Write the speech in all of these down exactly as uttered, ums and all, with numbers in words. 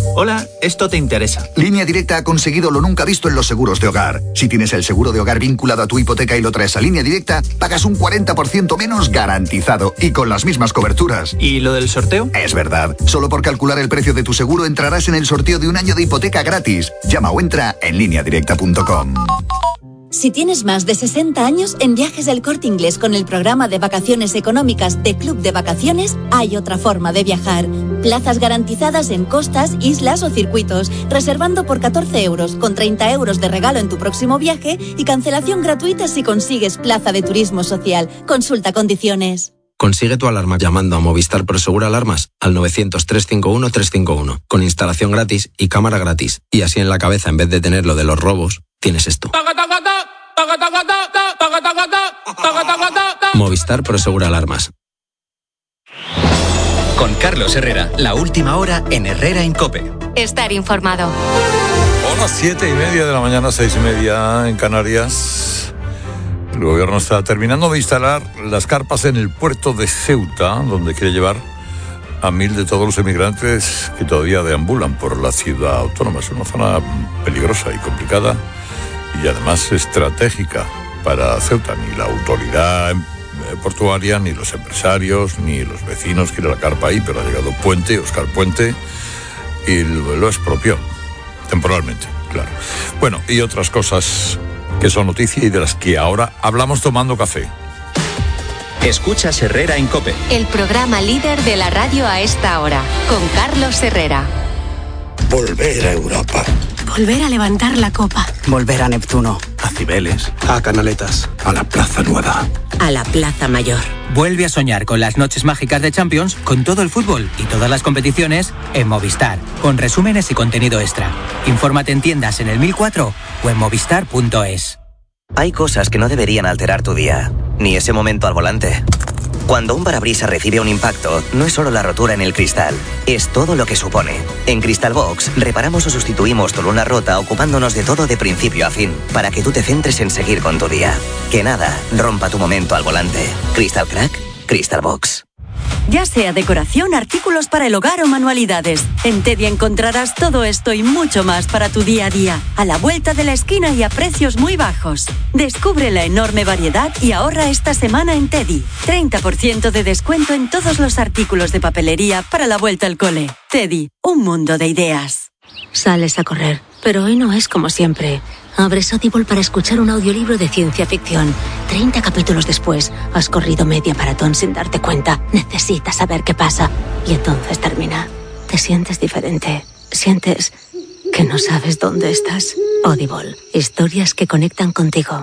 Hola, esto te interesa. Línea Directa ha conseguido lo nunca visto en los seguros de hogar. Si tienes el seguro de hogar vinculado a tu hipoteca y lo traes a Línea Directa, pagas un cuarenta por ciento menos garantizado y con las mismas coberturas. ¿Y lo del sorteo? Es verdad. Solo por calcular el precio de tu seguro entrarás en el sorteo de un año de hipoteca gratis. Llama o entra en línea directa punto com. Si tienes más de sesenta años, en Viajes El Corte Inglés con el programa de vacaciones económicas de Club de Vacaciones hay otra forma de viajar. Plazas garantizadas en costas, islas o circuitos, reservando por catorce euros, con treinta euros de regalo en tu próximo viaje y cancelación gratuita si consigues plaza de turismo social. Consulta condiciones. Consigue tu alarma llamando a Movistar Prosegur Alarmas al novecientos, trescientos cincuenta y uno, trescientos cincuenta y uno, con instalación gratis y cámara gratis. Y así en la cabeza, en vez de tener lo de los robos, tienes esto. Movistar Prosegur Alarmas. Con Carlos Herrera, la última hora en Herrera en COPE. Estar informado. Hola, siete y media de la mañana, seis y media en Canarias. El gobierno está terminando de instalar las carpas en el puerto de Ceuta, donde quiere llevar a mil de todos los emigrantes que todavía deambulan por la ciudad autónoma. Es una zona peligrosa y complicada y además estratégica para Ceuta. Ni la autoridad portuaria, ni los empresarios, ni los vecinos quieren la carpa ahí, pero ha llegado Puente, Óscar Puente, y lo expropió, temporalmente, claro. Bueno, y otras cosas que son noticia y de las que ahora hablamos tomando café. Escuchas Herrera en COPE. El programa líder de la radio a esta hora, con Carlos Herrera. Volver a Europa. Volver a levantar la copa. Volver a Neptuno. A Cibeles. A Canaletas. A la Plaza Nueva. A la Plaza Mayor. Vuelve a soñar con las noches mágicas de Champions, con todo el fútbol y todas las competiciones en Movistar, con resúmenes y contenido extra. Infórmate en tiendas en el mil cuatro o en movistar punto es. Hay cosas que no deberían alterar tu día, ni ese momento al volante. Cuando un parabrisas recibe un impacto, no es solo la rotura en el cristal, es todo lo que supone. En Crystal Box, reparamos o sustituimos tu luna rota ocupándonos de todo de principio a fin, para que tú te centres en seguir con tu día. Que nada rompa tu momento al volante. Crystal Crack, Crystal Box. Ya sea decoración, artículos para el hogar o manualidades, en Teddy encontrarás todo esto y mucho más para tu día a día, a la vuelta de la esquina y a precios muy bajos. Descubre la enorme variedad y ahorra esta semana en Teddy. treinta por ciento de descuento en todos los artículos de papelería para la vuelta al cole. Teddy, un mundo de ideas. Sales a correr, pero hoy no es como siempre. Abres Audible para escuchar un audiolibro de ciencia ficción. treinta capítulos después, has corrido media maratón sin darte cuenta. Necesitas saber qué pasa. Y entonces termina. Te sientes diferente. Sientes que no sabes dónde estás. Audible. Historias que conectan contigo.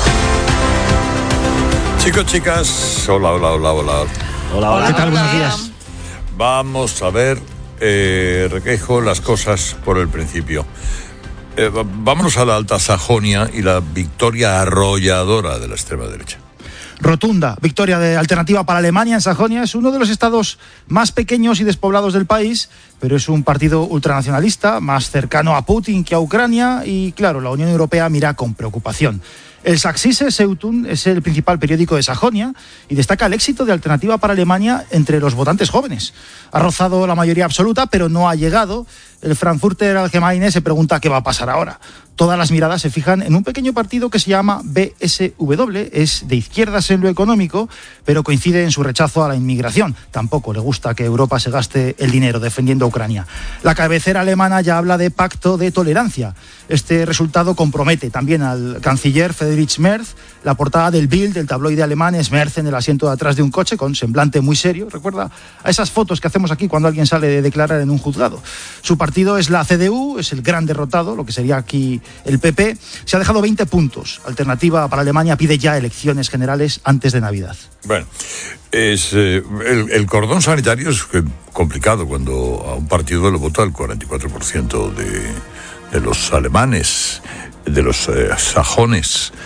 Chicos, chicas, hola, hola, hola, hola. Hola, hola. ¿Qué tal? Buenos días. Vamos a ver, eh, Requejo, las cosas por el principio. Eh, vámonos a la Alta Sajonia y la victoria arrolladora de la extrema derecha. Rotunda victoria de Alternativa para Alemania en Sajonia. Es uno de los estados más pequeños y despoblados del país, pero es un partido ultranacionalista, más cercano a Putin que a Ucrania, y claro, la Unión Europea mira con preocupación. El Sächsische Zeitung es el principal periódico de Sajonia y destaca el éxito de Alternativa para Alemania entre los votantes jóvenes. Ha rozado la mayoría absoluta, pero no ha llegado. El Frankfurter Allgemeine se pregunta qué va a pasar ahora. Todas las miradas se fijan en un pequeño partido que se llama B S W, es de izquierdas en lo económico, pero coincide en su rechazo a la inmigración. Tampoco le gusta que Europa se gaste el dinero defendiendo a Ucrania. La cabecera alemana ya habla de pacto de tolerancia. Este resultado compromete también al canciller Friedrich Merz. La portada del Bild, del tabloide alemán, es Merz en el asiento de atrás de un coche con semblante muy serio. Recuerda a esas fotos que hacemos aquí cuando alguien sale de declarar en un juzgado. Su partido es la C D U, es el gran derrotado, lo que sería aquí el P P. Se ha dejado veinte puntos. Alternativa para Alemania pide ya elecciones generales antes de Navidad. Bueno, es eh, el, el cordón sanitario es complicado cuando a un partido le vota el cuarenta y cuatro por ciento de, de los alemanes, de los eh, sajones.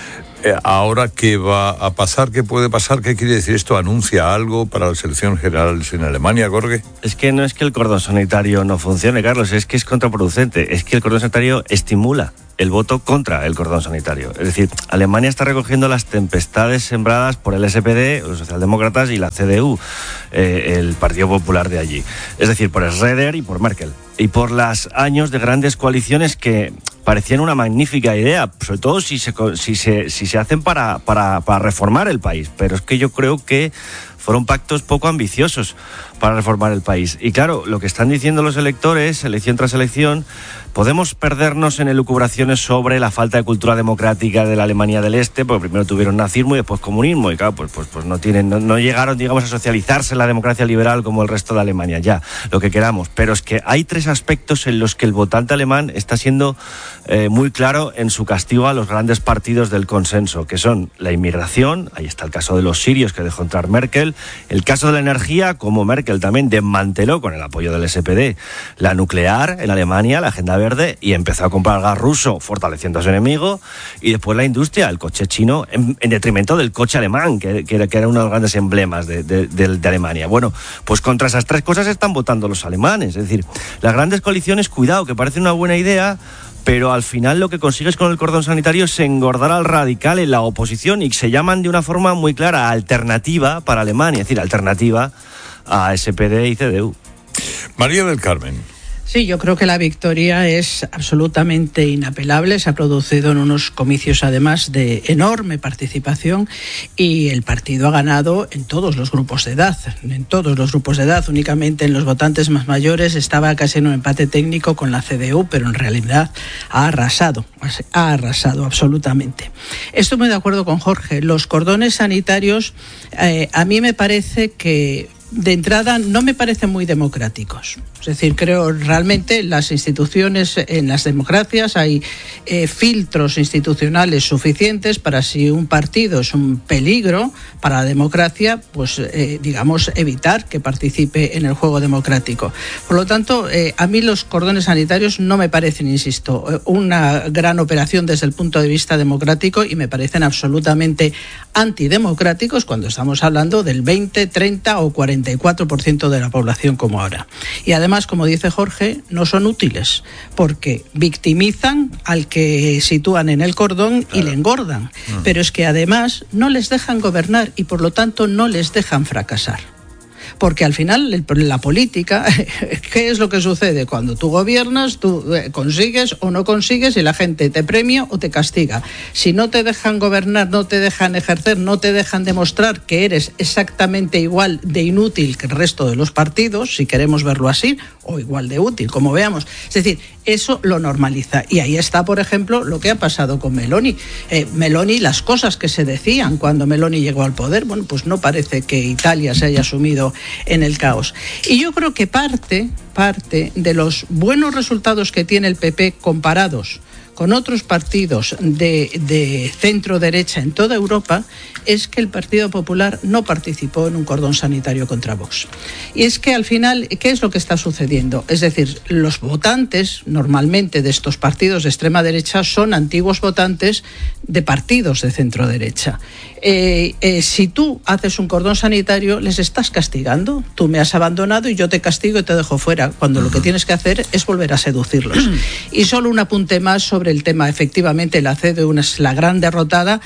Eh, ahora, ¿qué va a pasar? ¿Qué puede pasar? ¿Qué quiere decir esto? ¿Anuncia algo para las elecciones generales en Alemania, Jorge? Es que no es que el cordón sanitario no funcione, Carlos, es que es contraproducente. Es que el cordón sanitario estimula el voto contra el cordón sanitario. Es decir, Alemania está recogiendo las tempestades sembradas por el S P D, los socialdemócratas, y la C D U, eh, el Partido Popular de allí. Es decir, por Schröder y por Merkel. Y por los años de grandes coaliciones que parecían una magnífica idea, sobre todo si se, si se, si se hacen para, para, para reformar el país. Pero es que yo creo que fueron pactos poco ambiciosos para reformar el país. Y claro, lo que están diciendo los electores, elección tras elección, podemos perdernos en elucubraciones sobre la falta de cultura democrática de la Alemania del Este, porque primero tuvieron nazismo y después comunismo, y claro, pues, pues, pues no tienen, no, no llegaron, digamos, a socializarse en la democracia liberal como el resto de Alemania, ya, lo que queramos. Pero es que hay tres aspectos en los que el votante alemán está siendo eh, muy claro en su castigo a los grandes partidos del consenso, que son la inmigración, ahí está el caso de los sirios que dejó entrar Merkel, el caso de la energía, como Merkel también desmanteló con el apoyo del S P D la nuclear en Alemania, la agenda verde, y empezó a comprar gas ruso fortaleciendo a su enemigo, y después la industria, el coche chino, en, en detrimento del coche alemán, que, que, era, que era uno de los grandes emblemas de, de, de, de Alemania. Bueno, pues contra esas tres cosas están votando los alemanes. Es decir, las grandes coaliciones, cuidado, que parece una buena idea, pero al final lo que consigues con el cordón sanitario es engordar al radical en la oposición, y se llaman de una forma muy clara alternativa para Alemania, es decir, alternativa a S P D y C D U. María del Carmen. Sí, yo creo que la victoria es absolutamente inapelable. Se ha producido en unos comicios, además, de enorme participación, y el partido ha ganado en todos los grupos de edad. En todos los grupos de edad, únicamente en los votantes más mayores estaba casi en un empate técnico con la C D U, pero en realidad ha arrasado, ha arrasado absolutamente. Estoy muy de acuerdo con Jorge. Los cordones sanitarios, eh, a mí me parece que, de entrada, no me parecen muy democráticos. Es decir, creo realmente las instituciones, en las democracias hay eh, filtros institucionales suficientes para, si un partido es un peligro para la democracia, pues eh, digamos evitar que participe en el juego democrático. Por lo tanto, eh, a mí los cordones sanitarios no me parecen, insisto, una gran operación desde el punto de vista democrático, y me parecen absolutamente antidemocráticos cuando estamos hablando del veinte, treinta o cuarenta y cuatro por ciento de la población como ahora. Y además, como dice Jorge, no son útiles, porque victimizan al que sitúan en el cordón, claro, y le engordan. Mm. Pero es que además no les dejan gobernar y por lo tanto no les dejan fracasar. Porque al final la política, ¿qué es lo que sucede? Cuando tú gobiernas, tú consigues o no consigues, y la gente te premia o te castiga. Si no te dejan gobernar, no te dejan ejercer, no te dejan demostrar que eres exactamente igual de inútil que el resto de los partidos, si queremos verlo así, o igual de útil, como veamos. Es decir, eso lo normaliza. Y ahí está, por ejemplo, lo que ha pasado con Meloni. Eh, Meloni, las cosas que se decían cuando Meloni llegó al poder, bueno, pues no parece que Italia se haya sumido en el caos. Y yo creo que parte, parte de los buenos resultados que tiene el P P comparados con otros partidos de, de centro-derecha en toda Europa, es que el Partido Popular no participó en un cordón sanitario contra Vox. Y es que al final, ¿qué es lo que está sucediendo? Es decir, los votantes normalmente de estos partidos de extrema derecha son antiguos votantes de partidos de centro-derecha. Eh, eh, si tú haces un cordón sanitario, les estás castigando. Tú me has abandonado y yo te castigo y te dejo fuera, cuando lo que tienes que hacer es volver a seducirlos. Y solo un apunte más sobre el tema. Efectivamente, la C D U es la gran derrotada,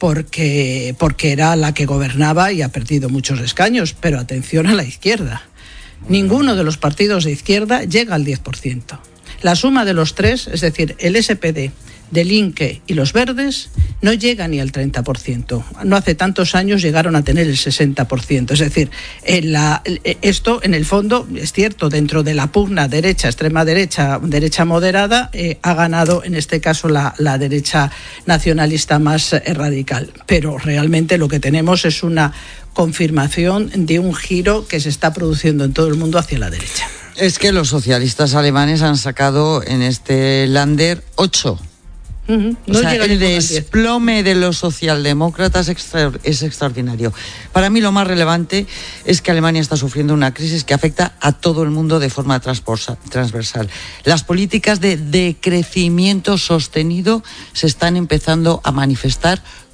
porque, porque era la que gobernaba y ha perdido muchos escaños. Pero atención a la izquierda. Ninguno de los partidos de izquierda llega al diez por ciento. La suma de los tres, es decir, el S P D, del Linke y los Verdes, no llega ni al treinta por ciento. No hace tantos años llegaron a tener el sesenta por ciento. Es decir, en la, esto en el fondo es cierto, dentro de la pugna derecha, extrema derecha, derecha moderada, eh, ha ganado en este caso la, la derecha nacionalista más eh, radical. Pero realmente lo que tenemos es una confirmación de un giro que se está produciendo en todo el mundo hacia la derecha. Es que los socialistas alemanes han sacado en este Länder ocho. Uh-huh. No, o sea, el desplome de los socialdemócratas extra, es extraordinario. Para mí lo más relevante es que Alemania está sufriendo una crisis que afecta a todo el mundo de forma transversal. Las políticas de decrecimiento sostenido se están empezando a manifestar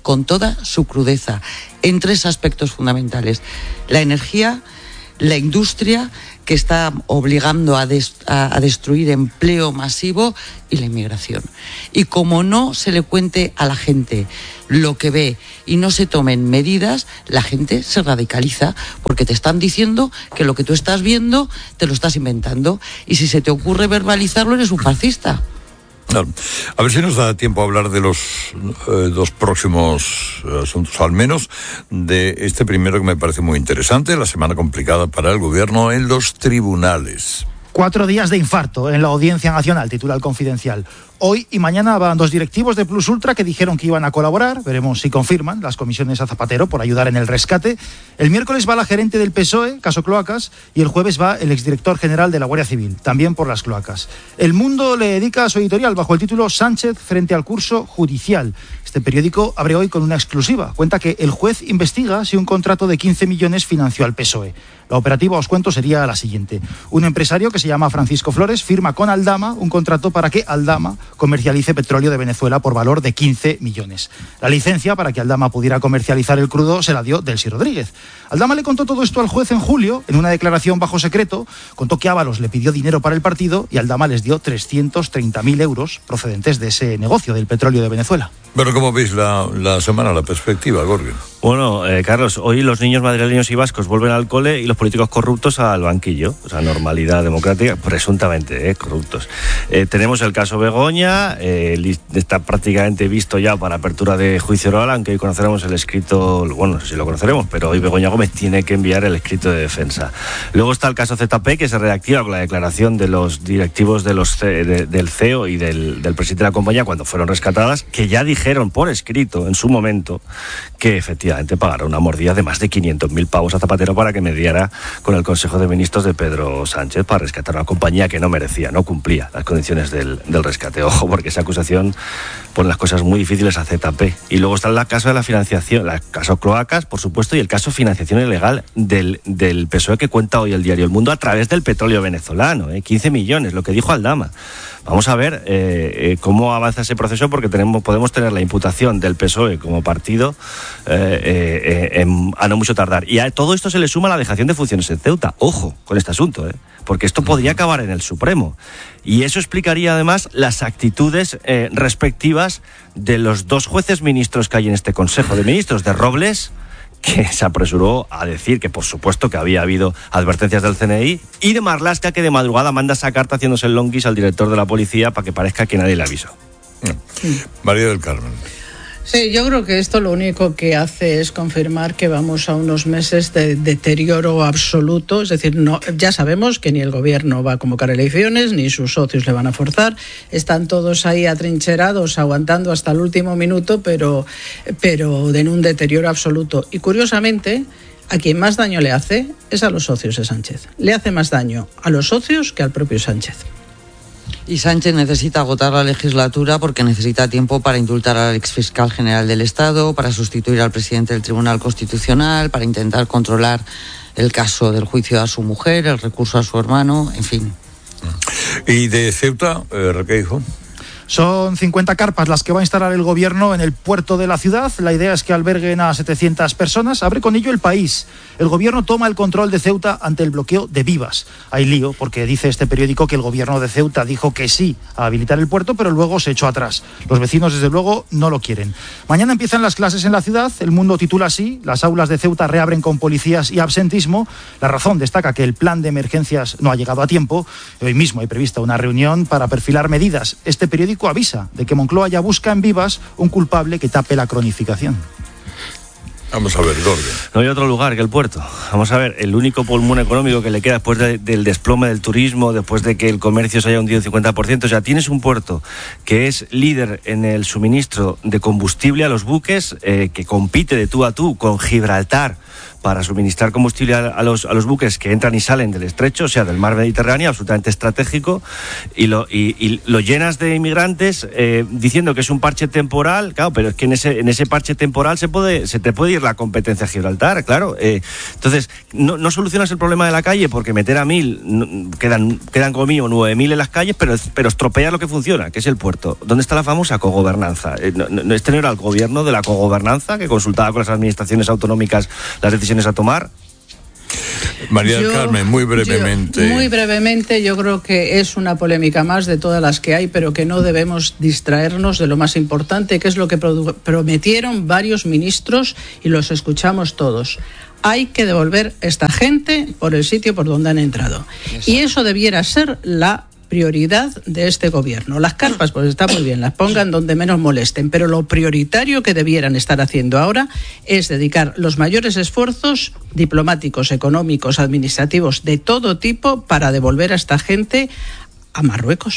con toda su crudeza, en tres aspectos fundamentales: la energía, la industria, que está obligando a, des, a, a destruir empleo masivo, y la inmigración. Y como no se le cuente a la gente lo que ve y no se tomen medidas, la gente se radicaliza, porque te están diciendo que lo que tú estás viendo te lo estás inventando, y si se te ocurre verbalizarlo eres un fascista. Claro. A ver si nos da tiempo a hablar de los eh, dos próximos asuntos, al menos de este primero, que me parece muy interesante: la semana complicada para el gobierno en los tribunales. Cuatro días de infarto en la Audiencia Nacional, titula El Confidencial. Hoy y mañana van dos directivos de Plus Ultra que dijeron que iban a colaborar. Veremos si confirman las comisiones a Zapatero por ayudar en el rescate. El miércoles va la gerente del P S O E, caso cloacas, y el jueves va el exdirector general de la Guardia Civil, también por las cloacas. El Mundo le dedica su editorial bajo el título Sánchez frente al curso judicial. Este periódico abre hoy con una exclusiva. Cuenta que el juez investiga si un contrato de quince millones financió al P S O E. La operativa, os cuento, sería la siguiente. Un empresario que se llama Francisco Flores firma con Aldama un contrato para que Aldama comercialice petróleo de Venezuela por valor de quince millones. La licencia para que Aldama pudiera comercializar el crudo se la dio Delcy Rodríguez. Aldama le contó todo esto al juez en julio, en una declaración bajo secreto. Contó que Ábalos le pidió dinero para el partido y Aldama les dio trescientos treinta mil euros procedentes de ese negocio del petróleo de Venezuela. Pero ¿cómo veis la, la semana, la perspectiva, Gorgio? Bueno, eh, Carlos, hoy los niños madrileños y vascos vuelven al cole y los políticos corruptos al banquillo. O sea, normalidad democrática, presuntamente, eh, corruptos. Eh, tenemos el caso Begoña, eh, está prácticamente visto ya para apertura de juicio oral, aunque hoy conoceremos el escrito, bueno, no sé si lo conoceremos, pero hoy Begoña Gómez tiene que enviar el escrito de defensa. Luego está el caso Z P, que se reactiva con la declaración de los directivos de los C, de, del C E O y del, del presidente de la compañía cuando fueron rescatadas, que ya dijeron dijeron por escrito en su momento que efectivamente pagara una mordida de más de quinientos mil pavos a Zapatero para que mediara con el Consejo de Ministros de Pedro Sánchez para rescatar una compañía que no merecía, no cumplía las condiciones del, del rescate. Ojo, porque esa acusación pone las cosas muy difíciles a Z P. Y luego está el caso de la financiación, el caso Cloacas, por supuesto, y el caso financiación ilegal del, del P S O E que cuenta hoy el diario El Mundo a través del petróleo venezolano, ¿eh? quince millones, lo que dijo Aldama. Vamos a ver eh, eh, cómo avanza ese proceso, porque tenemos, podemos tener la imputación del P S O E como partido eh, eh, en, a no mucho tardar. Y a todo esto se le suma la dejación de funciones en Ceuta. Ojo con este asunto, ¿eh? porque esto podría acabar en el Supremo. Y eso explicaría además las actitudes eh, respectivas de los dos jueces ministros que hay en este Consejo de Ministros, de Robles, que se apresuró a decir que por supuesto que había habido advertencias del C N I, y de Marlaska, que de madrugada manda esa carta haciéndose el longuis al director de la policía para que parezca que nadie le avisó. Sí. María del Carmen. Sí, yo creo que esto lo único que hace es confirmar que vamos a unos meses de deterioro absoluto. Es decir, no, ya sabemos que ni el gobierno va a convocar elecciones, ni sus socios le van a forzar. Están todos ahí atrincherados, aguantando hasta el último minuto, pero, pero en un deterioro absoluto. Y curiosamente, a quien más daño le hace es a los socios de Sánchez. Le hace más daño a los socios que al propio Sánchez. Y Sánchez necesita agotar la legislatura porque necesita tiempo para indultar al exfiscal general del Estado, para sustituir al presidente del Tribunal Constitucional, para intentar controlar el caso del juicio a su mujer, el recurso a su hermano, en fin. ¿Y de Ceuta, eh, Requeijo? Son cincuenta carpas las que va a instalar el gobierno en el puerto de la ciudad. La idea es que alberguen a setecientas personas. Abre con ello El País. El gobierno toma el control de Ceuta ante el bloqueo de Vivas. Hay lío porque dice este periódico que el gobierno de Ceuta dijo que sí a habilitar el puerto, pero luego se echó atrás. Los vecinos, desde luego, no lo quieren. Mañana empiezan las clases en la ciudad. El Mundo titula así: las aulas de Ceuta reabren con policías y absentismo. La Razón destaca que el plan de emergencias no ha llegado a tiempo. Hoy mismo hay prevista una reunión para perfilar medidas. Este periódico avisa de que Moncloa ya busca en Vivas un culpable que tape la cronificación. Vamos a ver, Gorgio. No hay otro lugar que el puerto. Vamos a ver, el único pulmón económico que le queda después de, del desplome del turismo, después de que el comercio se haya hundido un cincuenta por ciento. O sea, tienes un puerto que es líder en el suministro de combustible a los buques, eh, que compite de tú a tú con Gibraltar para suministrar combustible a, a, los, a los buques que entran y salen del estrecho, o sea, del mar Mediterráneo, absolutamente estratégico, y lo, y, y lo llenas de inmigrantes eh, diciendo que es un parche temporal, claro, pero es que en ese, en ese parche temporal se puede se te puede ir la competencia a Gibraltar, claro. Eh, entonces, no, no solucionas el problema de la calle porque meter a mil, no, quedan, quedan como mínimo nueve mil en las calles, pero, pero estropeas lo que funciona, que es el puerto. ¿Dónde está la famosa cogobernanza? Eh, no, no, este no era el gobierno de la cogobernanza que consultaba con las administraciones autonómicas las decisiones a tomar. María del Yo- Carmen, muy brevemente. Yo, muy brevemente, yo creo que es una polémica más de todas las que hay, pero que no debemos distraernos de lo más importante, que es lo que produ- prometieron varios ministros y los escuchamos todos. Hay que devolver esta gente por el sitio por donde han entrado. Exacto. Y eso debiera ser la prioridad de este gobierno. Las carpas, pues está muy bien, las pongan donde menos molesten, pero lo prioritario que debieran estar haciendo ahora es dedicar los mayores esfuerzos diplomáticos, económicos, administrativos, de todo tipo, para devolver a esta gente a Marruecos.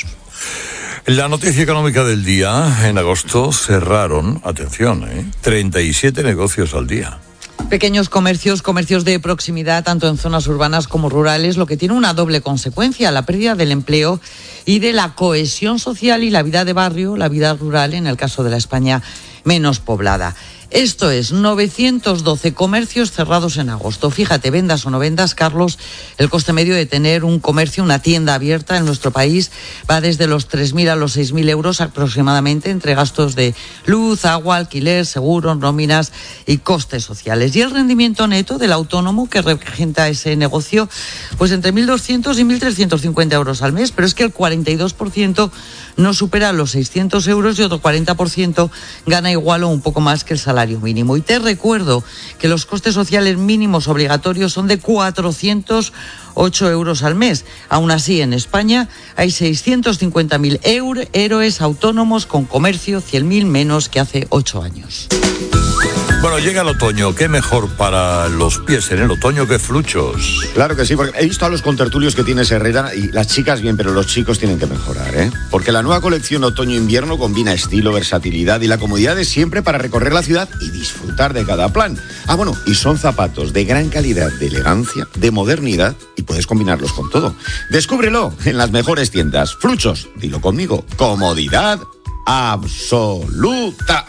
La noticia económica del día, en agosto cerraron, atención, ¿eh? treinta y siete negocios al día. Pequeños comercios, comercios de proximidad, tanto en zonas urbanas como rurales, lo que tiene una doble consecuencia, la pérdida del empleo y de la cohesión social y la vida de barrio, la vida rural, en el caso de la España menos poblada. Esto es, novecientos doce comercios cerrados en agosto. Fíjate, vendas o no vendas, Carlos, el coste medio de tener un comercio, una tienda abierta en nuestro país va desde los tres mil a los seis mil euros aproximadamente, entre gastos de luz, agua, alquiler, seguros, nóminas y costes sociales. Y el rendimiento neto del autónomo que regenta ese negocio, pues entre mil doscientos y mil trescientos cincuenta euros al mes, pero es que el cuarenta y dos por ciento no supera los seiscientos euros y otro cuarenta por ciento gana igual o un poco más que el salario mínimo. Y te recuerdo que los costes sociales mínimos obligatorios son de cuatrocientos ocho euros al mes. Aún así, en España hay seiscientos cincuenta mil héroes autónomos con comercio, cien mil menos que hace ocho años. Bueno, llega el otoño. ¿Qué mejor para los pies en el otoño que Fluchos? Claro que sí, porque he visto a los contertulios que tienes, Herrera, y las chicas bien, pero los chicos tienen que mejorar, ¿eh? Porque la nueva colección otoño-invierno combina estilo, versatilidad y la comodidad de siempre para recorrer la ciudad y disfrutar de cada plan. Ah, bueno, y son zapatos de gran calidad, de elegancia, de modernidad, y puedes combinarlos con todo. Descúbrelo en las mejores tiendas. Fluchos, dilo conmigo, comodidad absoluta.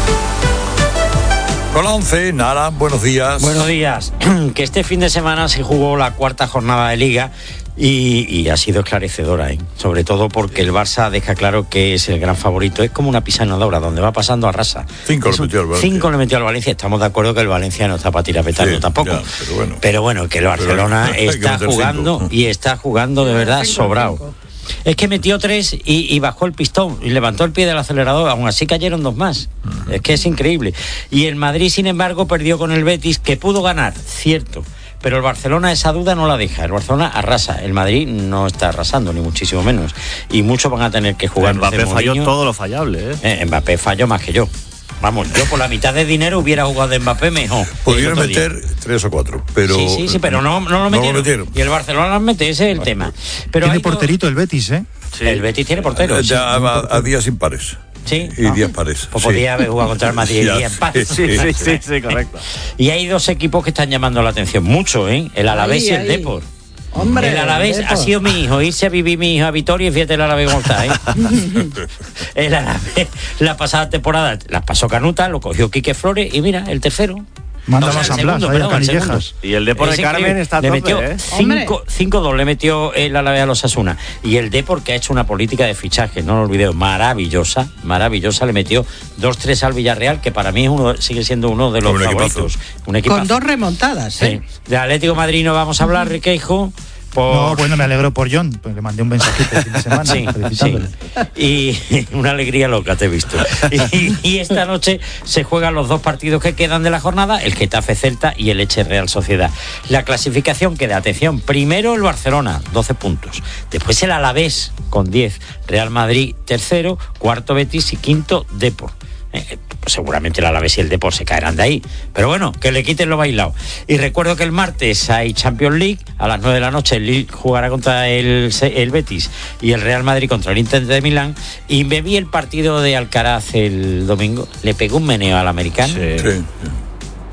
Con la once, Nara, buenos días. Buenos días. Que este fin de semana se jugó la cuarta jornada de Liga y, y ha sido esclarecedora, ¿eh? Sobre todo porque el Barça deja claro que es el gran favorito. Es como una pisanadora donde va pasando arrasa. Cinco le metió al Valencia. Cinco le metió al Valencia. Estamos de acuerdo que el Valencia no está para tirar petardo sí, tampoco. Ya, pero, bueno. pero bueno, que el Barcelona pero, está jugando cinco. Y está jugando de verdad cinco, sobrado. Cinco. Es que metió tres y, y bajó el pistón y levantó el pie del acelerador, aún así cayeron dos más. Uh-huh. Es que es increíble. Y el Madrid, sin embargo, perdió con el Betis, que pudo ganar, cierto, pero el Barcelona esa duda no la deja. El Barcelona arrasa, el Madrid no está arrasando, ni muchísimo menos. Y muchos van a tener que jugar. Mbappé falló todo lo fallable, ¿eh? Eh, Mbappé falló más que yo. Vamos, yo por la mitad de dinero hubiera jugado de Mbappé mejor. Pudieron meter día. tres o cuatro, pero... Sí, sí, sí, pero no, no, lo, metieron. no lo metieron. Y el Barcelona lo mete, ese es el tema. Pero tiene porterito el Betis, ¿eh? Sí. El Betis tiene portero. Ya sí. a, a días impares. Sí. Y días pares. Pues sí. Podía haber jugado contra el Madrid y días pares. Sí, sí, sí, sí, correcto. Y hay dos equipos que están llamando la atención mucho, ¿eh? El Alavés ahí, y el ahí. Depor. Hombre, el Alavés ha sido mi hijo, irse a vivir mi hijo a Vitoria y fíjate el Alavés cómo está, ¿eh? El Alavés, la pasada temporada la pasó Canuta, lo cogió Quique Flores y mira, el tercero. Manda más San Blas, vaya Canillejas. Y el Depor de Carmen está a le tope, metió ¿eh? cinco dos le metió el Alavés a los Osasuna. Y el Depor, que ha hecho una política de fichaje, no lo olvidé, maravillosa, maravillosa, le metió dos tres al Villarreal, que para mí es uno, sigue siendo uno de los un favoritos. Un equipazo. Con dos remontadas, ¿eh? Sí. De Atlético Madrid no vamos a hablar, Riqueijo. Por... No, bueno, me alegro por John, pues le mandé un mensajito el fin de semana sí, felicitándole. Sí. Y una alegría loca te he visto. Y, y esta noche se juegan los dos partidos que quedan de la jornada, el Getafe Celta y el Elche Real Sociedad. La clasificación queda, atención, primero el Barcelona, doce puntos. Después el Alavés con diez, Real Madrid tercero, cuarto Betis y quinto Depor. Eh, pues seguramente el Alavés y el Depor se caerán de ahí, pero bueno, que le quiten lo bailado. Y recuerdo que el martes hay Champions League, a las nueve de la noche el Lille jugará contra el, el Betis y el Real Madrid contra el Inter de Milán, y me vi el partido de Alcaraz el domingo, le pegó un meneo al americano. Sí. Sí.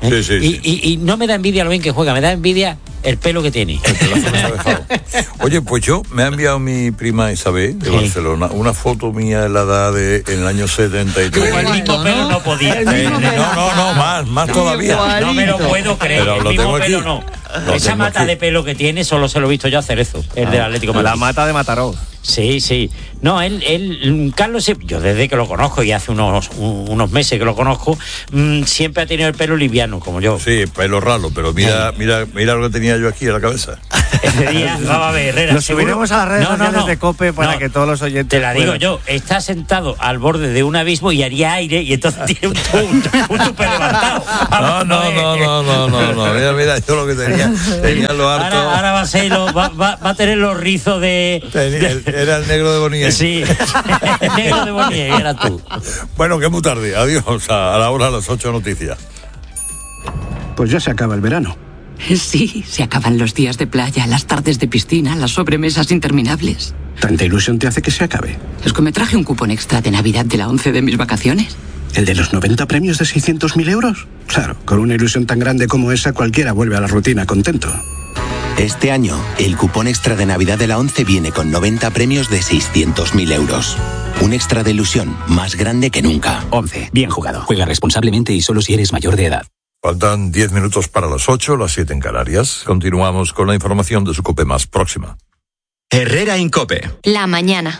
¿eh? Sí, sí, y, sí. Y, y no me da envidia lo bien que juega, me da envidia el pelo que tiene. Oye, pues yo me ha enviado mi prima Isabel de Sí. Barcelona una foto mía de la edad de en el año setenta y tres. El mismo pelo no podía. Eh, no, no, no, más, más todavía. No me lo puedo creer. Pero el lo mismo tengo pelo aquí. no. Lo Esa tengo mata aquí. de pelo que tiene solo se lo he visto yo a Cerezo, el Ah, del Atlético de la Madrid. mata de Mataró. Sí, sí. No, él, él, Carlos, yo desde que lo conozco y hace unos, unos meses que lo conozco, mmm, siempre ha tenido el pelo liviano, como yo. Sí, pelo ralo, pero mira, mira, mira lo que tenía yo aquí en la cabeza. Ese día, vamos a ver, Herrera. Lo seguro- subiremos a las redes No, no, sociales no. de COPE para No, que todos los oyentes Te la digo puedan. yo, está sentado al borde de un abismo y haría aire y entonces tiene un, tu- un, tu- un tupe levantado. No, no, no, no, no, no, no. Mira, mira, yo lo que tenía, tenía lo harto. Ahora, ahora va a ser lo- va, va- va a tener los rizos de. Tenía- el- era el negro de Bonilla. Sí, el negro de Bonilla, era tú. Bueno, que es muy tarde. Adiós. A la hora de las ocho noticias. Pues ya se acaba el verano. Sí, se acaban los días de playa, las tardes de piscina, las sobremesas interminables. ¿Tanta ilusión te hace que se acabe? Es que me traje un cupón extra de Navidad de la once de mis vacaciones. ¿El de los noventa premios de seiscientos mil euros? Claro, con una ilusión tan grande como esa cualquiera vuelve a la rutina contento. Este año, el cupón extra de Navidad de la once viene con noventa premios de seiscientos mil euros. Un extra de ilusión más grande que nunca. once. Bien jugado. Juega responsablemente y solo si eres mayor de edad. Faltan diez minutos para las ocho, las siete en Canarias. Continuamos con la información de su COPE más próxima. Herrera Incope. La mañana.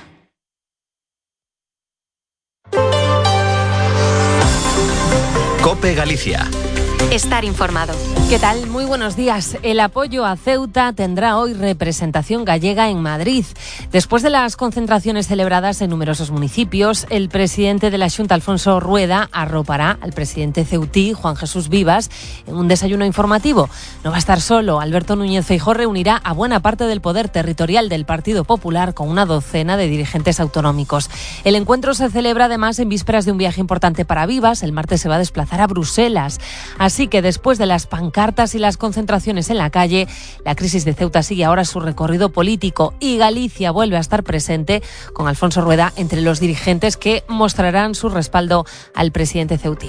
COPE Galicia. Estar informado. ¿Qué tal? Muy buenos días. El apoyo a Ceuta tendrá hoy representación gallega en Madrid. Después de las concentraciones celebradas en numerosos municipios, el presidente de la Xunta, Alfonso Rueda, arropará al presidente ceutí, Juan Jesús Vivas, en un desayuno informativo. No va a estar solo. Alberto Núñez Feijóo reunirá a buena parte del poder territorial del Partido Popular con una docena de dirigentes autonómicos. El encuentro se celebra además en vísperas de un viaje importante para Vivas. El martes se va a desplazar a Bruselas. Así que después de las pancartas y las concentraciones en la calle, la crisis de Ceuta sigue ahora su recorrido político y Galicia vuelve a estar presente con Alfonso Rueda entre los dirigentes que mostrarán su respaldo al presidente ceutí.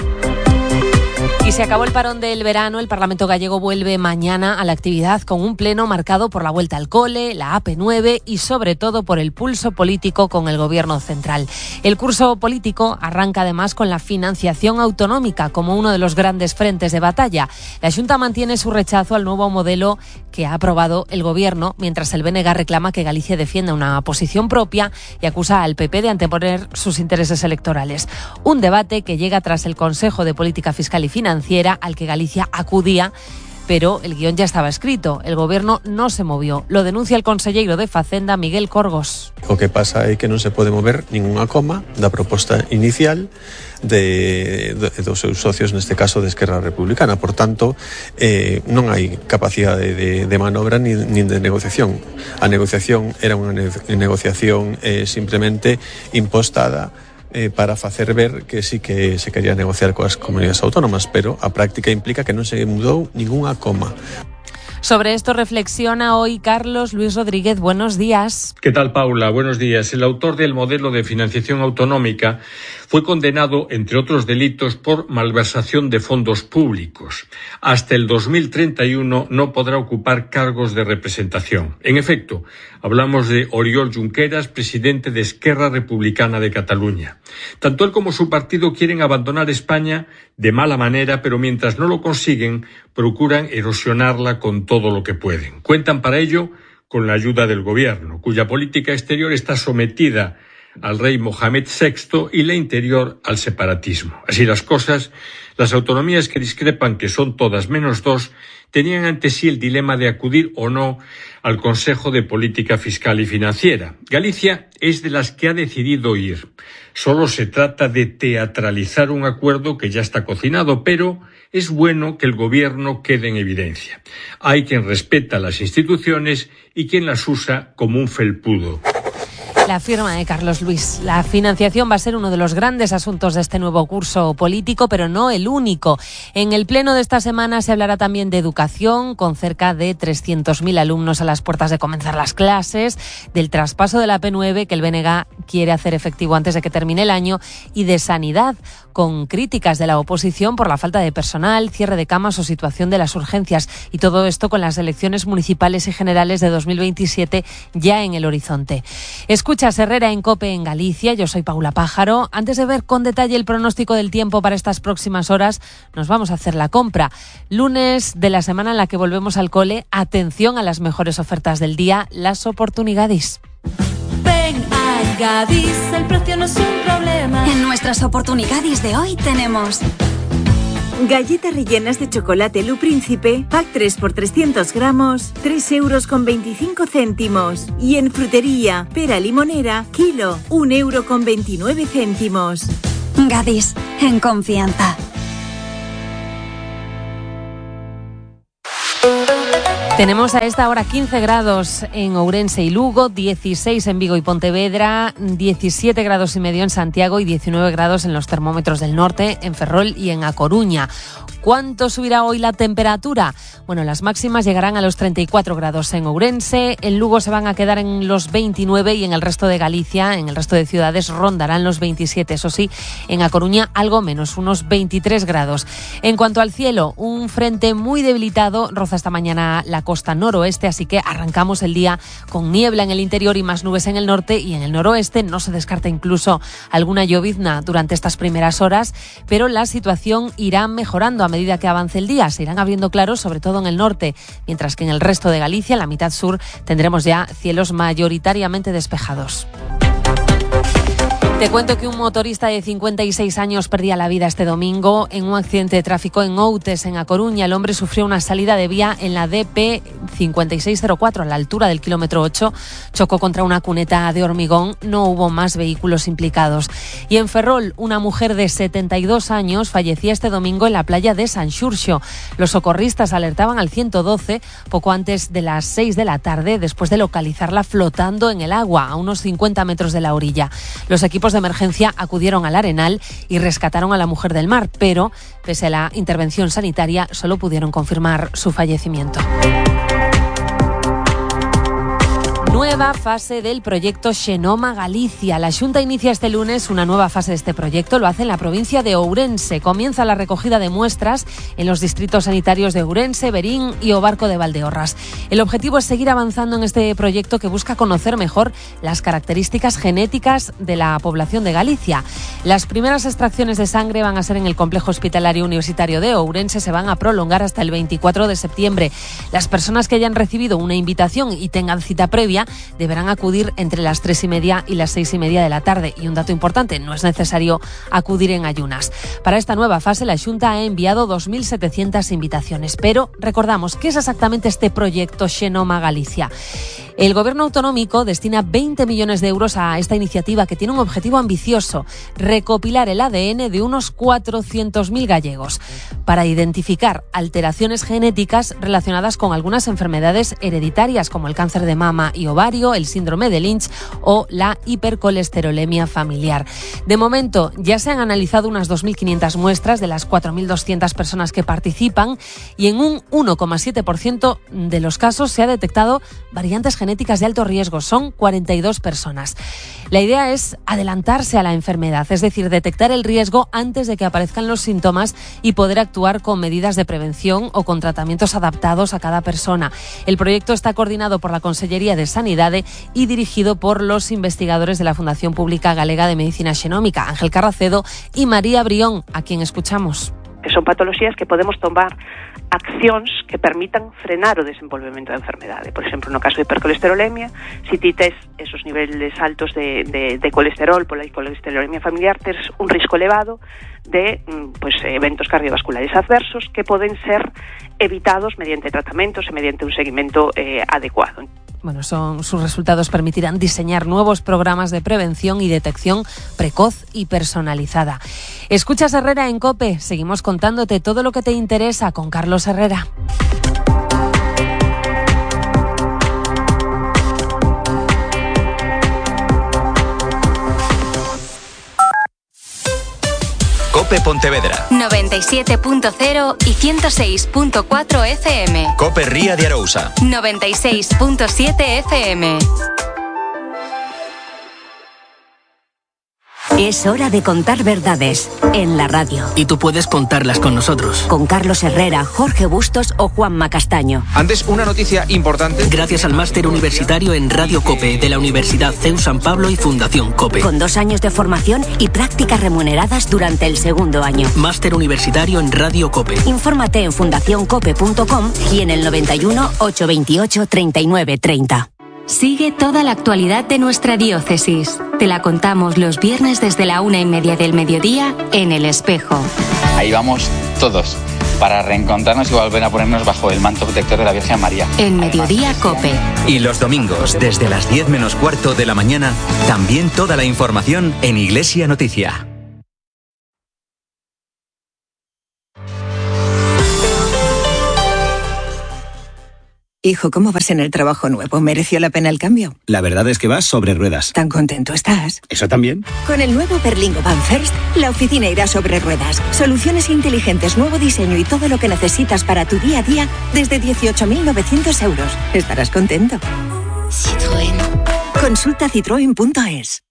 Y se acabó el parón del verano. El Parlamento gallego vuelve mañana a la actividad con un pleno marcado por la vuelta al cole, la A P nueve y sobre todo por el pulso político con el gobierno central. El curso político arranca además con la financiación autonómica como uno de los grandes frentes de batalla. La Xunta mantiene su rechazo al nuevo modelo que ha aprobado el gobierno, mientras el B N G reclama que Galicia defienda una posición propia y acusa al P P de anteponer sus intereses electorales. Un debate que llega tras el Consejo de Política Fiscal y Financiera al que Galicia acudía, pero el guión ya estaba escrito. El gobierno no se movió. Lo denuncia el conselleiro de Facenda, Miguel Corgos. O que pasa é que non se pode mover ningunha coma da proposta inicial de, de dos seus socios, neste caso de Esquerra Republicana. Por tanto, eh, non hai capacidade de, de manobra nin, nin de negociación. A negociación era unha ne- negociación eh, simplemente impostada Eh, para facer ver que sí que se quería negociar coas comunidades autónomas, pero a práctica implica que non se mudou ningunha coma. Sobre esto reflexiona hoy Carlos Luis Rodríguez. Buenos días. ¿Qué tal, Paula? Buenos días. El autor del modelo de financiación autonómica fue condenado, entre otros delitos, por malversación de fondos públicos. Hasta el dos mil treinta y uno no podrá ocupar cargos de representación. En efecto, hablamos de Oriol Junqueras, presidente de Esquerra Republicana de Cataluña. Tanto él como su partido quieren abandonar España de mala manera, pero mientras no lo consiguen, procuran erosionarla con todo lo que pueden. Cuentan para ello con la ayuda del gobierno, cuya política exterior está sometida al rey Mohamed sexto y la interior al separatismo. Así las cosas, las autonomías que discrepan, que son todas menos dos, tenían ante sí el dilema de acudir o no al Consejo de Política Fiscal y Financiera. Galicia es de las que ha decidido ir. Solo se trata de teatralizar un acuerdo que ya está cocinado, pero es bueno que el gobierno quede en evidencia. Hay quien respeta las instituciones y quien las usa como un felpudo. La firma de Carlos Luis. La financiación va a ser uno de los grandes asuntos de este nuevo curso político, pero no el único. En el pleno de esta semana se hablará también de educación, con cerca de trescientos mil alumnos a las puertas de comenzar las clases, del traspaso de la P nueve que el B N G quiere hacer efectivo antes de que termine el año, y de sanidad, con críticas de la oposición por la falta de personal, cierre de camas o situación de las urgencias. Y todo esto con las elecciones municipales y generales de dos mil veintisiete ya en el horizonte. Escuchas Herrera en COPE en Galicia. Yo soy Paula Pájaro. Antes de ver con detalle el pronóstico del tiempo para estas próximas horas, nos vamos a hacer la compra. Lunes de la semana en la que volvemos al cole. Atención a las mejores ofertas del día, las oportunidades. Ven a Gadis, el precio no es un problema. En nuestras oportunidades de hoy tenemos galletas rellenas de chocolate Lu Príncipe, pack tres por trescientos gramos, tres euros con veinticinco céntimos. Y en frutería, pera limonera, kilo, un euro con veintinueve céntimos. Gadis, en confianza. Tenemos a esta hora quince grados en Ourense y Lugo, dieciséis en Vigo y Pontevedra, diecisiete grados y medio en Santiago y diecinueve grados en los termómetros del norte, en Ferrol y en A Coruña. ¿Cuánto subirá hoy la temperatura? Bueno, las máximas llegarán a los treinta y cuatro grados en Ourense, en Lugo se van a quedar en los veintinueve y en el resto de Galicia, en el resto de ciudades rondarán los veintisiete. Eso sí, en A Coruña algo menos, unos veintitrés grados. En cuanto al cielo, un frente muy debilitado roza esta mañana la costa noroeste, así que arrancamos el día con niebla en el interior y más nubes en el norte, y en el noroeste no se descarta incluso alguna llovizna durante estas primeras horas, pero la situación irá mejorando a medida que avance el día. Se irán abriendo claros, sobre todo en el norte, mientras que en el resto de Galicia, en la mitad sur, tendremos ya cielos mayoritariamente despejados. Te cuento que un motorista de cincuenta y seis años perdía la vida este domingo en un accidente de tráfico en Outes, en A Coruña. El hombre sufrió una salida de vía en la D P cincuenta y seis cero cuatro, a la altura del kilómetro ocho. Chocó contra una cuneta de hormigón. No hubo más vehículos implicados. Y en Ferrol, una mujer de setenta y dos años fallecía este domingo en la playa de San Xurxo. Los socorristas alertaban al ciento doce poco antes de las seis de la tarde, después de localizarla flotando en el agua a unos cincuenta metros de la orilla. Los equipos de emergencia acudieron al Arenal y rescataron a la mujer del mar, pero pese a la intervención sanitaria solo pudieron confirmar su fallecimiento. Nueva fase del proyecto Xenoma Galicia. La Xunta inicia este lunes una nueva fase de este proyecto. Lo hace en la provincia de Ourense. Comienza la recogida de muestras en los distritos sanitarios de Ourense, Verín y O Barco de Valdeorras. El objetivo es seguir avanzando en este proyecto que busca conocer mejor las características genéticas de la población de Galicia. Las primeras extracciones de sangre van a ser en el complejo hospitalario universitario de Ourense. Se van a prolongar hasta el veinticuatro de septiembre. Las personas que hayan recibido una invitación y tengan cita previa deberán acudir entre las tres y media y las seis y media de la tarde. Y un dato importante, no es necesario acudir en ayunas. Para esta nueva fase, la Xunta ha enviado dos mil setecientas invitaciones. Pero recordamos, ¿qué es exactamente este proyecto Xenoma Galicia? El Gobierno autonómico destina veinte millones de euros a esta iniciativa, que tiene un objetivo ambicioso: recopilar el A D N de unos cuatrocientos mil gallegos para identificar alteraciones genéticas relacionadas con algunas enfermedades hereditarias, como el cáncer de mama y ovario, el síndrome de Lynch o la hipercolesterolemia familiar. De momento ya se han analizado unas dos mil quinientas muestras de las cuatro mil doscientas personas que participan, y en un uno coma siete por ciento de los casos se ha detectado variantes genéticas de alto riesgo. Son cuarenta y dos personas. La idea es adelantarse a la enfermedad, es decir, detectar el riesgo antes de que aparezcan los síntomas y poder actuar con medidas de prevención o con tratamientos adaptados a cada persona. El proyecto está coordinado por la Consellería de Sanidade y dirigido por los investigadores de la Fundación Pública Galega de Medicina Xenómica, Ángel Carracedo y María Brión, a quien escuchamos. Que son patoloxías que podemos tomar accións que permitan frenar o desenvolvemento da enfermedade. Por exemplo, no caso de hipercolesterolemia, se ti tes esos niveles altos de, de, de colesterol pola colesterolemia familiar, tes un risco elevado de pues, eventos cardiovasculares adversos que poden ser evitados mediante tratamentos e mediante un seguimento eh, adecuado. Bueno, son, sus resultados permitirán diseñar nuevos programas de prevención y detección precoz y personalizada. Escuchas Herrera en COPE. Seguimos contándote todo lo que te interesa con Carlos Herrera. Cope Pontevedra. noventa y siete punto cero y ciento seis punto cuatro F M. Cope Ría de Arousa. noventa y seis punto siete F M. Es hora de contar verdades en la radio. Y tú puedes contarlas con nosotros. Con Carlos Herrera, Jorge Bustos o Juanma Castaño. Antes, una noticia importante. Gracias al máster universitario en Radio COPE de la Universidad C E U San Pablo y Fundación COPE. Con dos años de formación y prácticas remuneradas durante el segundo año. Máster universitario en Radio COPE. Infórmate en fundación cope punto com y en el noventa y uno, ochocientos veintiocho, treinta y nueve treinta. Sigue toda la actualidad de nuestra diócesis. Te la contamos los viernes desde la una y media del mediodía en El Espejo. Ahí vamos todos, para reencontrarnos y volver a ponernos bajo el manto protector de la Virgen María. En Mediodía Cope. Y los domingos, desde las diez menos cuarto de la mañana, también toda la información en Iglesia Noticia. Hijo, ¿cómo vas en el trabajo nuevo? ¿Mereció la pena el cambio? La verdad es que vas sobre ruedas. ¿Tan contento estás? ¿Eso también? Con el nuevo Berlingo Van First, la oficina irá sobre ruedas. Soluciones inteligentes, nuevo diseño y todo lo que necesitas para tu día a día desde dieciocho mil novecientos euros. Estarás contento. Citroën. Consulta citroen punto es.